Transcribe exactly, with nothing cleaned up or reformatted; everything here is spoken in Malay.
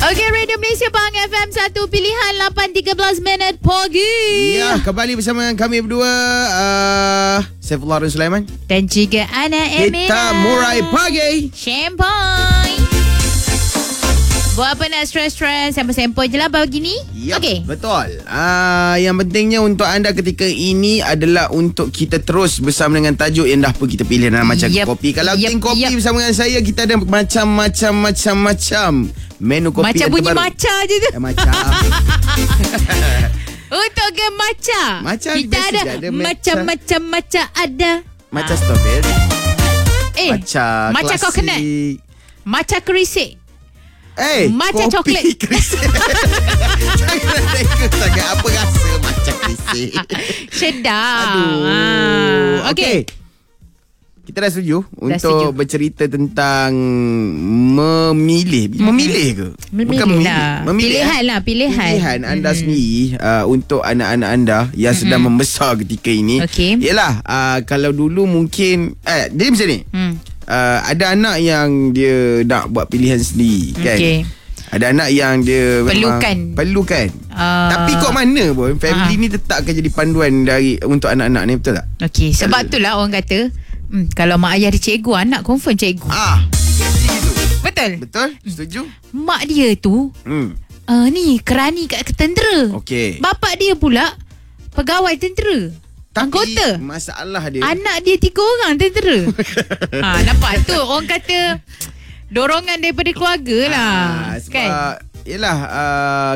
Okey, Radio Malaysia Pahang F M satu pilihan lapan tiga belas minit pagi. Ya, kembali bersama dengan kami berdua, uh, Saifullah dan Sulaiman. Dan juga Ana Emina. Kita murai pagi. Champagne. Buat apa nak stres-stres, sempoi-sempoi je lah pagi ni. Yep, Okey. betul. Uh, yang pentingnya untuk anda ketika ini adalah untuk kita terus bersama dengan tajuk yang dah pun kita pilih dalam macam Yep. kopi. Kalau Yep. king kopi Yep. bersama dengan saya, kita ada macam-macam-macam-macam menu kopi Macam yang bunyi terbaru. maca je tu. Eh, macam. Untuk game maca. Maca kita biasa ada je ada maca. macam-macam maca ada. Macam strawberry. Eh, Macam maca klasik. coconut. Maca kerisik. Eh, Macam kopi coklat. krisik. Jangan reka sangat. Apa rasa macam krisik? Sedap. Aduh. Ah, Okey. Okey. Kita dah setuju Dah untuk setuju. bercerita tentang memilih. Memilih ke? Memilih lah. Memilih, Pilihan eh? lah, pilihan. Pilihan anda Mm-mm. sendiri uh, untuk anak-anak anda yang sedang Mm-mm. membesar ketika ini. Okey. Yalah, uh, kalau dulu mungkin eh, dia macam ni. Hmm. Uh, ada anak yang dia nak buat pilihan sendiri, kan? Okey. Ada anak yang dia Perlukan. memang perlukan. Uh, Tapi kok mana pun family uh-huh. ni tetap akan jadi panduan dari untuk anak-anak ni, betul tak? Okey, sebab tu lah orang kata, hmm, kalau mak ayah dia cikgu, anak confirm cikgu. Ah, jadi gitu. Betul? Betul? Setuju? Mak dia tu Hmm. uh, ni kerani kat tentera. Okey. Bapak dia pula pegawai tentera. Tapi Anggota. masalah dia, Anak dia tiga orang tentera. ha, nampak tu orang kata dorongan daripada keluarga lah. ah, sebab Kan? yelah, uh,